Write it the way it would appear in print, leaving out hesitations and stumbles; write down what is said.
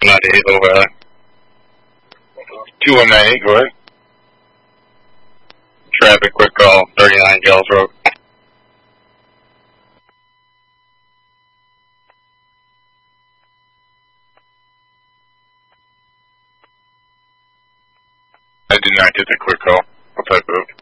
98, Little Valley. 2198, go ahead. Traffic, quick call, 39 Gales Road. I did not get the quick call. What type of